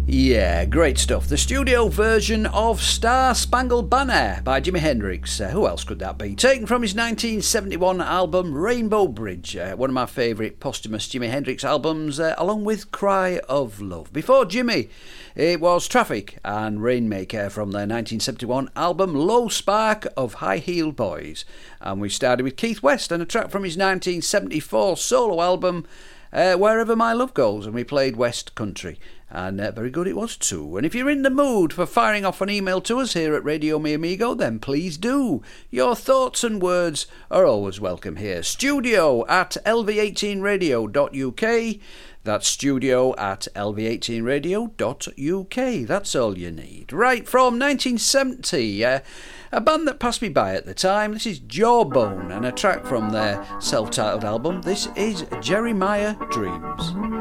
Yeah, great stuff. The studio version of Star Spangled Banner by Jimi Hendrix. Who else could that be? Taken from his 1971 album Rainbow Bridge, one of my favourite posthumous Jimi Hendrix albums, along with Cry of Love. Before Jimmy, it was Traffic and Rainmaker from their 1971 album Low Spark of High Heeled Boys. And we started with Keith West and a track from his 1974 solo album Wherever My Love Goes, and we played West Country. And very good it was too. And if you're in the mood for firing off an email to us here at Radio Mi Amigo, then please do. Your thoughts and words are always welcome here. Studio at lv18radio.uk. That's studio at lv18radio.uk. That's all you need. Right, from 1970, a band that passed me by at the time. This is Jawbone and a track from their self-titled album. This is Jeremiah Dreams.